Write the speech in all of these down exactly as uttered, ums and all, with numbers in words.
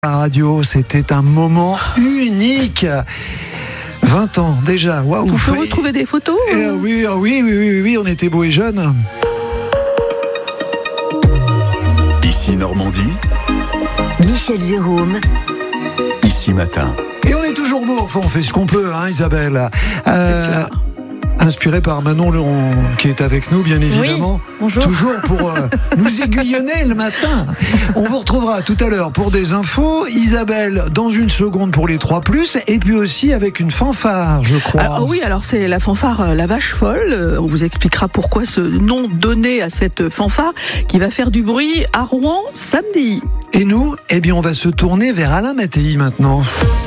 La radio, c'était un moment unique. vingt ans déjà, waouh. On peut retrouver des photos eh, oui, oui, oui, oui, oui, on était beaux et jeunes. Ici Normandie. Michel Jérôme. Ici Matin. Et on est toujours beau, enfin on fait ce qu'on peut, hein, Isabelle. Euh, inspiré par Manon Leron, qui est avec nous, bien évidemment. Oui, bonjour. Toujours pour euh, nous aiguillonner le matin. On vous retrouvera tout à l'heure pour des infos. Isabelle, dans une seconde pour les trois plus, et puis aussi avec une fanfare, je crois. Ah, oui, alors c'est la fanfare euh, La Vache Folle. Euh, on vous expliquera pourquoi ce nom donné à cette fanfare qui va faire du bruit à Rouen samedi. Et nous, eh bien, on va se tourner vers Alain Mattei maintenant.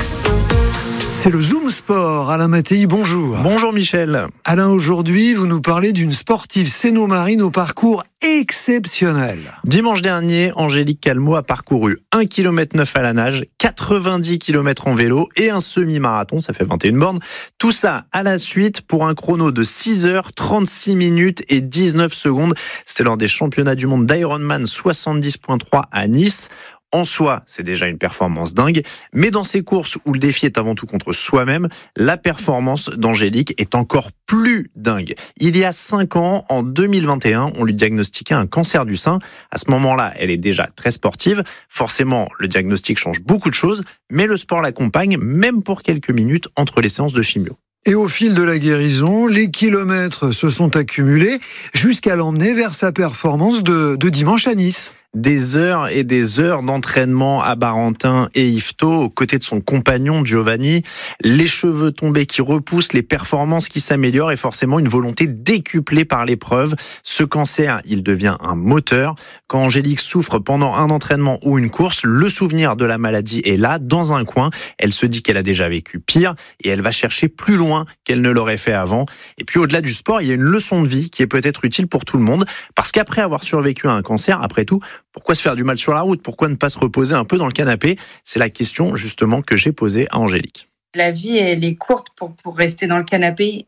C'est le Zoom Sport. Alain Mattei, bonjour. Bonjour Michel. Alain, aujourd'hui, vous nous parlez d'une sportive sénomarine au parcours exceptionnel. Dimanche dernier, Angélique Calmot a parcouru un kilomètre neuf à la nage, quatre-vingt-dix kilomètres en vélo et un semi-marathon, ça fait vingt et une bornes. Tout ça à la suite pour un chrono de six heures, trente-six minutes et dix-neuf secondes. C'était lors des championnats du monde d'Ironman soixante-dix virgule trois à Nice. En soi, c'est déjà une performance dingue, mais dans ces courses où le défi est avant tout contre soi-même, la performance d'Angélique est encore plus dingue. Il y a cinq ans, en deux mille vingt et un, on lui diagnostiquait un cancer du sein. À ce moment-là, elle est déjà très sportive. Forcément, le diagnostic change beaucoup de choses, mais le sport l'accompagne, même pour quelques minutes entre les séances de chimio. Et au fil de la guérison, les kilomètres se sont accumulés jusqu'à l'emmener vers sa performance de, de dimanche à Nice. Des heures et des heures d'entraînement à Barentin et Yvetot aux côtés de son compagnon Giovanni, les cheveux tombés qui repoussent, les performances qui s'améliorent et forcément une volonté décuplée par l'épreuve. Ce cancer, il devient un moteur. Quand Angélique souffre pendant un entraînement ou une course, le souvenir de la maladie est là, dans un coin. Elle se dit qu'elle a déjà vécu pire et elle va chercher plus loin qu'elle ne l'aurait fait avant. Et puis au-delà du sport, il y a une leçon de vie qui est peut-être utile pour tout le monde parce qu'après avoir survécu à un cancer, après tout, pourquoi se faire du mal sur la route ? Pourquoi ne pas se reposer un peu dans le canapé ? C'est la question justement que j'ai posée à Angélique. La vie, elle est courte pour, pour rester dans le canapé.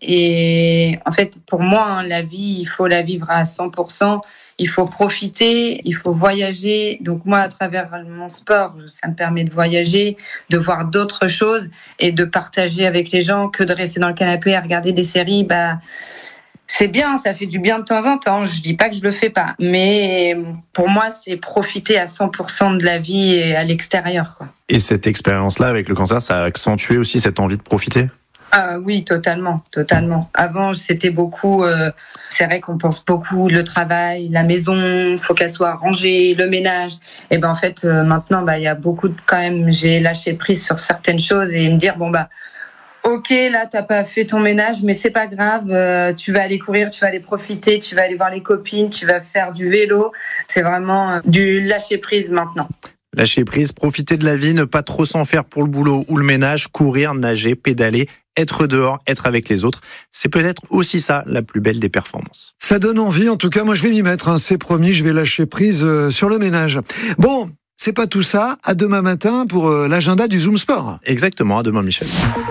Et en fait, pour moi, hein, la vie, il faut la vivre à cent pour cent. Il faut profiter, il faut voyager. Donc moi, à travers mon sport, ça me permet de voyager, de voir d'autres choses et de partager avec les gens que de rester dans le canapé à regarder des séries. Bah, c'est bien, ça fait du bien de temps en temps. Je dis pas que je le fais pas, mais pour moi, c'est profiter à cent pour cent de la vie à l'extérieur, quoi. Et cette expérience-là avec le cancer, ça a accentué aussi cette envie de profiter ? Ah oui, totalement, totalement. Avant, c'était beaucoup. Euh, c'est vrai qu'on pense beaucoup le travail, la maison, faut qu'elle soit rangée, le ménage. Et ben en fait, euh, maintenant, bah il y a beaucoup de quand même. J'ai lâché prise sur certaines choses et me dire bon bah. Ok, là, t'as pas fait ton ménage, mais c'est pas grave. Euh, tu vas aller courir, tu vas aller profiter, tu vas aller voir les copines, tu vas faire du vélo. C'est vraiment euh, du lâcher prise maintenant. Lâcher prise, profiter de la vie, ne pas trop s'en faire pour le boulot ou le ménage, courir, nager, pédaler, être dehors, être avec les autres. C'est peut-être aussi ça, la plus belle des performances. Ça donne envie, en tout cas, moi je vais m'y mettre, hein, c'est promis, je vais lâcher prise euh, sur le ménage. Bon, c'est pas tout ça, à demain matin pour euh, l'agenda du Zoom Sport. Exactement, à demain Michel.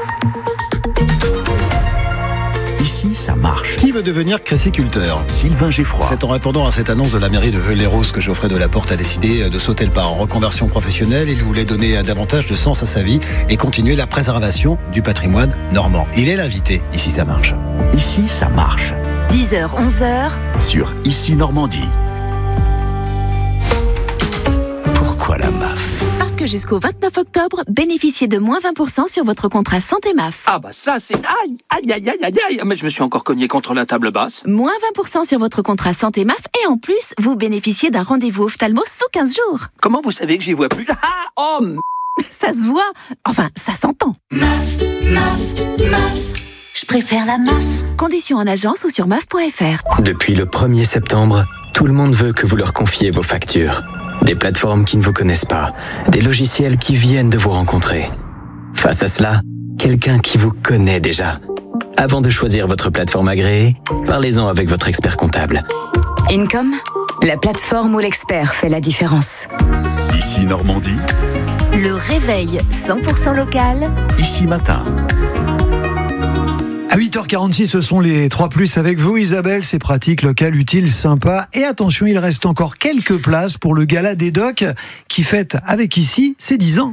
Ici, ça marche. Qui veut devenir cressiculteur ? Sylvain Geffroy. C'est en répondant à cette annonce de la mairie de Veules-les-Roses que Geoffrey Delaporte a décidé de sauter le pas en reconversion professionnelle. Il voulait donner davantage de sens à sa vie et continuer la préservation du patrimoine normand. Il est l'invité. Ici, ça marche. Ici, ça marche. dix heures, onze heures. Sur Ici Normandie. Pourquoi la M A F ? Parce que jusqu'au vingt-neuf octobre, bénéficiez de moins vingt pour cent sur votre contrat santé M A F. Ah bah ça c'est... Aïe, aïe, aïe, aïe, aïe, aïe. Mais je me suis encore cogné contre la table basse. Moins vingt pour cent sur votre contrat santé M A F et en plus, vous bénéficiez d'un rendez-vous ophtalmo sous quinze jours. Comment vous savez que j'y vois plus ? Ah, oh m... Ça se voit. Enfin, ça s'entend. M A F, M A F, M A F. Je préfère la M A F. Conditions en agence ou sur M A F point F R. Depuis le premier septembre, tout le monde veut que vous leur confiez vos factures. Des plateformes qui ne vous connaissent pas, des logiciels qui viennent de vous rencontrer. Face à cela, quelqu'un qui vous connaît déjà. Avant de choisir votre plateforme agréée, parlez-en avec votre expert comptable. Income, la plateforme où l'expert fait la différence. Ici Normandie. Le réveil cent pour cent local. Ici Matin. À huit heures quarante-six, ce sont les trois plus avec vous, Isabelle. C'est pratique, local, utile, sympa. Et attention, il reste encore quelques places pour le gala des docs qui fête avec ici ses dix ans.